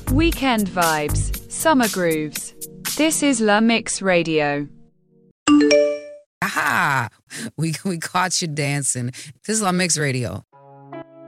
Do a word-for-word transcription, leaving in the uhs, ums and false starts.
Weekend vibes, summer grooves. This is La Mix Radio. Aha! We we caught you dancing. This is La Mix Radio.